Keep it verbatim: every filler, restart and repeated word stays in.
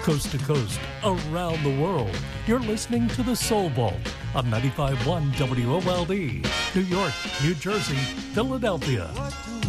Coast to coast, around the world, you're listening to the Soul Vault on ninety-five point one W O L D, New York, New Jersey, Philadelphia.